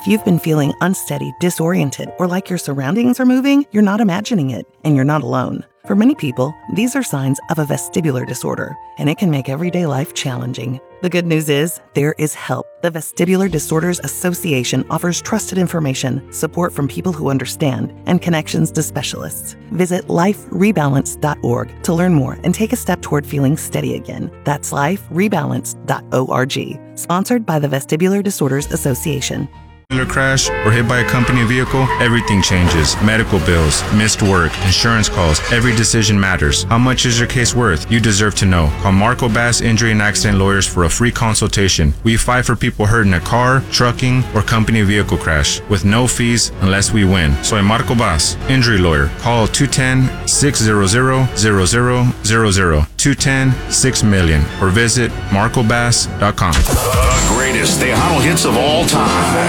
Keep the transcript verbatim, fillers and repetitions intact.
If you've been feeling unsteady, disoriented, or like your surroundings are moving, you're not imagining it, and you're not alone. For many people, these are signs of a vestibular disorder, and it can make everyday life challenging. The good news is, there is help. The Vestibular Disorders Association offers trusted information, support from people who understand, and connections to specialists. Visit life rebalance dot org to learn more and take a step toward feeling steady again. That's life rebalance dot org. Sponsored by the Vestibular Disorders Association. Crash or hit by a company vehicle, everything changes. Medical bills, missed work, insurance calls, every decision matters. How much is your case worth? You deserve to know. Call Marco Bass Injury and Accident Lawyers for a free consultation. We fight for people hurt in a car, trucking, or company vehicle crash with no fees unless we win. Soy Marco Bass, injury lawyer. Call two one zero, six hundred, zero zero zero zero, two one zero, six million or visit marco bass dot com. The greatest Tejano hits of all time.